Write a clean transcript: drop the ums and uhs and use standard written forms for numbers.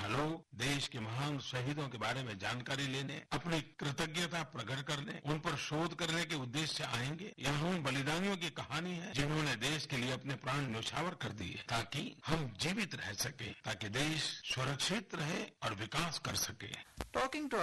यहाँ लोग देश के महान शहीदों के बारे में जानकारी लेने, अपनी कृतज्ञता प्रकट करने, उन पर शोध करने के उद्देश्य से आएंगे। यहाँ उन बलिदानियों की कहानी है जिन्होंने देश के लिए अपने प्राण न्यौछावर कर दिए ताकि हम जीवित रह सके, ताकि देश सुरक्षित रहे और विकास कर सके। Talking to